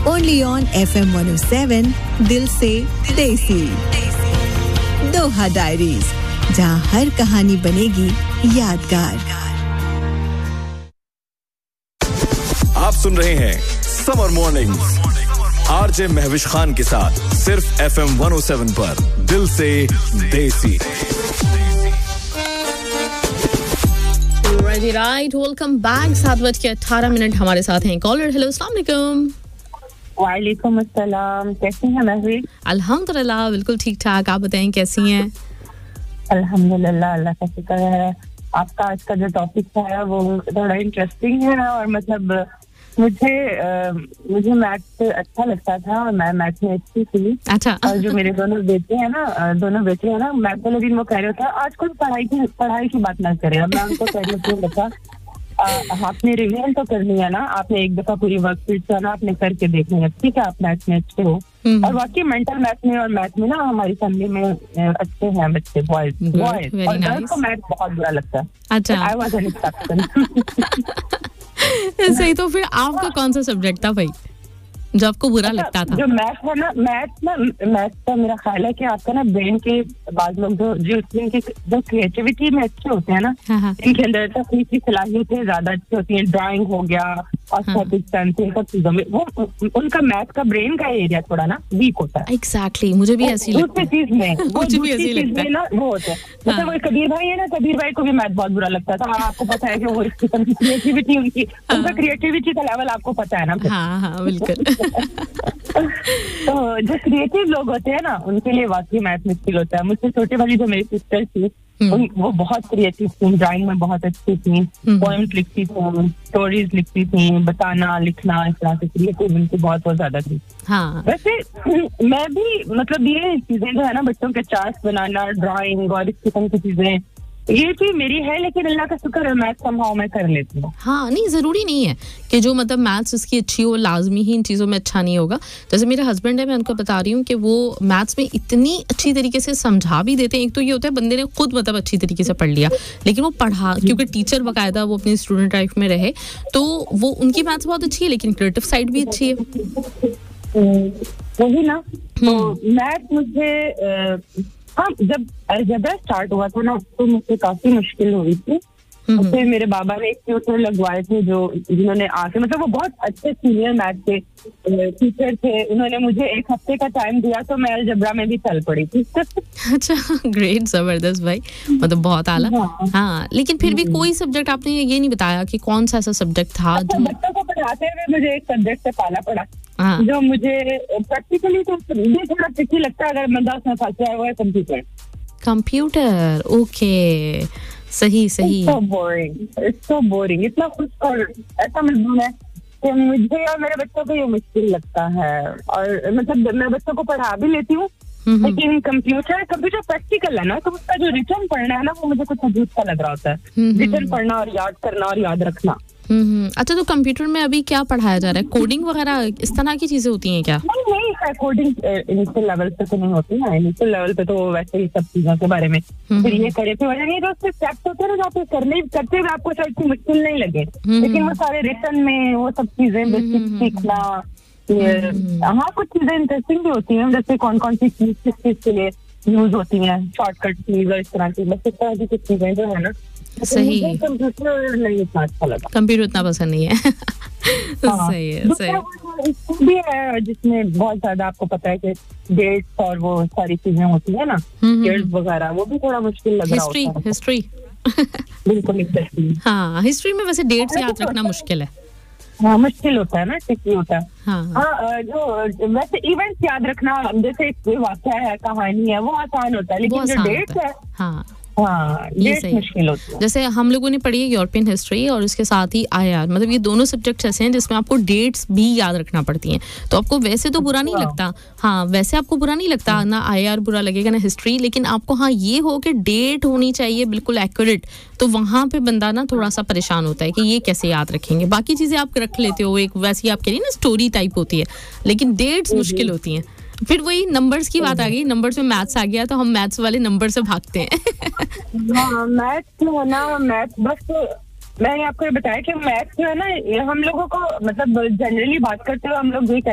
Only on FM 107 दिल से देसी दोहा डायरीज, जहां हर कहानी बनेगी यादगार। आप सुन रहे हैं summer mornings RJ Mahwish Khan के साथ सिर्फ FM 107 पर दिल से देसी। Right, welcome back. 7:18 हमारे साथ हैं कॉलर। हेलो, अस्सलाम वालेकुम। वालेकुम अस्सलाम। कैसी हैं महविश? अल्हम्दुलिल्लाह, बिल्कुल ठीक ठाक। आप बताएं कैसी हैं? अल्हम्दुलिल्लाह, अल्लाह का शुक्र है। आपका आज का जो टॉपिक है वो थोड़ा इंटरेस्टिंग है और मतलब मुझे मैथ अच्छा लगता था और मैं मैथ में अच्छी थी। अच्छा। और जो मेरे दोनों बेटे हैं ना मैथ वाले दिन वो कह रहे थे आज कोई पढ़ाई की बात ना करे। अब मैं उनको कह रही हूँ बता, आपने रिवीजन तो करनी है ना, आपने एक दफा पूरी वर्कशीट जो है ना आपने करके देखनी है, ठीक है? आप मैथ में अच्छे हो और वाकई मेंटल मैथ में और मैथ में ना हमारी फैमिली में अच्छे हैं बच्चे, बॉयज और गर्ल्स को मैथ बहुत बुरा लगता है। अच्छा, आई वाज एन एक्सेप्शन। सही। तो फिर आपका कौन सा सब्जेक्ट था भाई जो आपको बुरा लगता था? जो मैथ है ना, मैथ का मेरा ख्याल है कि आपका ना ब्रेन के बाद लोग जो क्रिएटिविटी में अच्छे होते हैं ना, इनके अंदर तकनीक की सलाहियतें ज्यादा अच्छी होती हैं। ड्राइंग हो गया और सब चीजों में वो उनका मैथ का ब्रेन का एरिया थोड़ा ना वीक होता है। एग्जैक्टली, मुझे भी ऐसी लगता है। चीज में मुझे भी ऐसी लगता है ना, वो होता है। जैसे वो कबीर भाई है ना, कबीर भाई को भी मैथ बहुत बुरा लगता था। आपको पता है कि वो इस किस्म की क्रिएटिविटी उनका क्रिएटिविटी का लेवल आपको पता है ना। हाँ, बिल्कुल। तो जो क्रिएटिव लोग होते हैं ना उनके लिए वाकई मैथ मुश्किल होता है। मुझसे छोटे वाली जो मेरी सिस्टर थी वो बहुत क्रिएटिव थी, ड्राइंग में बहुत अच्छी थी, पोएम्स लिखती थी, स्टोरीज लिखती थी, बताना लिखना इस तरह से क्रिएटिव उनकी बहुत ज्यादा थी। हाँ। वैसे मैं भी मतलब ये चीजें जो है ना बच्चों के चार्ट्स बनाना, ड्राइंग और इस किस्म की चीजें ये चीज मेरी है, लेकिन अल्लाह का शुक्र है मैथ समहाउ मैं कर लेती हूँ। हाँ, नहीं जरूरी नहीं है कि जो मतलब मैथ्स उसकी अच्छी हो लाजमी ही इन चीज़ों में अच्छा नहीं होगा। जैसे मेरे हस्बैंड है, मैं उनको बता रही हूँ कि वो मैथ्स में इतनी अच्छी तरीके से समझा भी देते हैं। एक तो ये होता है बंदे ने खुद मतलब अच्छी तरीके से पढ़ लिया, लेकिन वो पढ़ा क्योंकि टीचर बाकायदा वो अपनी स्टूडेंट लाइफ में रहे तो वो उनकी मैथ्स बहुत अच्छी है, लेकिन क्रिएटिव साइड भी अच्छी है। वही ना, तो मैथ मुझे हाँ जब अलजेब्रा स्टार्ट हुआ था ना तो मुझे काफी मुश्किल हुई थी। फिर मेरे बाबा ने एक ट्यूटर लगवाए थे जिन्होंने आके मतलब वो बहुत अच्छे सीनियर मैथ के टीचर थे। उन्होंने मुझे एक हफ्ते का टाइम दिया तो मैं अलजेब्रा में भी चल पड़ी थी। अच्छा, ग्रेट, जबरदस्त भाई, मतलब बहुत आला। हाँ, लेकिन फिर भी कोई सब्जेक्ट आपने ये नहीं बताया कि कौन सा ऐसा सब्जेक्ट था जो बच्चों को पढ़ाते हुए मुझे एक सब्जेक्ट से पाला पड़ा जो मुझे प्रैक्टिकली तो थोड़ा ट्रिकी लगता है अगर बंदा उसमें फंस जाए, वो है कंप्यूटर। ओके, सही। It's so boring. इतना कुछ और ऐसा मजबूर है कि मुझे और मेरे बच्चों को ये मुश्किल लगता है। और मतलब मैं बच्चों को पढ़ा भी लेती हूँ, लेकिन कंप्यूटर प्रैक्टिकल है ना, तो उसका जो रिटर्न पढ़ना है ना वो मुझे कुछ अजीब सा लग रहा होता है। रिटर्न पढ़ना और याद करना और याद रखना। अच्छा, तो कंप्यूटर में अभी क्या पढ़ाया जा रहा है? कोडिंग वगैरह इस तरह की चीजें होती हैं क्या? नहीं, कोडिंग इनिशियल लेवल पे तो नहीं होती है। इनिशियल लेवल पे तो वैसे ही सब चीजों के बारे में फिर ये करे थे वजह नहीं, तो उसके स्टेप्स होते हैं जो आप करते हुए आपको शायद मुश्किल नहीं लगे, लेकिन वो सारे रिटर्न में वो सब चीजें बेसिक सीखना। हाँ, कुछ चीजें इंटरेस्टिंग भी होती हैं, जैसे कौन कौन सी चीज किस चीज के लिए यूज होती हैं, शॉर्टकट चीज और इस तरह की, बस इस तरह की कुछ चीजें जो है ना। सही, कंप्यूटर नहीं इतना अच्छा लगा, कंप्यूटर इतना पसंद नहीं है। सही है। भी है जिसमें बहुत ज्यादा आपको पता है कि डेट्स और वो सारी चीजें होती है ना, डेट्स वगैरह, वो भी थोड़ा मुश्किल लग रहा होता है। हिस्ट्री बिल्कुल एग्जैक्टली। हाँ, हिस्ट्री में वैसे डेट्स याद रखना मुश्किल है। हाँ, मुश्किल होता है ना, ट्रिकी होता है। हाँ, जो वैसे इवेंट्स याद रखना, जैसे कोई वाक़या है, कहानी है, वो आसान होता है, लेकिन जो डेट्स है ये सही। जैसे हम लोगों ने पढ़ी है यूरोपियन हिस्ट्री और उसके साथ ही आईआर, मतलब ये दोनों सब्जेक्ट्स ऐसे हैं जिसमें आपको डेट्स भी याद रखना पड़ती हैं। तो आपको वैसे तो बुरा नहीं लगता, हाँ वैसे आपको बुरा नहीं लगता ना, आईआर बुरा लगेगा ना हिस्ट्री, लेकिन आपको हाँ ये हो कि डेट होनी चाहिए बिल्कुल एक्यूरेट, तो वहां पे बंदा ना थोड़ा सा परेशान होता है कि ये कैसे याद रखेंगे। बाकी चीजें आप रख लेते हो, एक वैसी आपके लिए ना स्टोरी टाइप होती है, लेकिन डेट्स मुश्किल होती हैं। फिर वही नंबर्स की बात आ गई, नंबर्स में मैथ्स आ गया तो हम मैथ्स वाले नंबर से भागते हैं। हाँ, मैथ्स जो है ना, मैथ्स बस मैंने आपको ये बताया कि मैथ्स जो है ना, हम लोगों को मतलब जनरली बात करते हुए हम लोग ये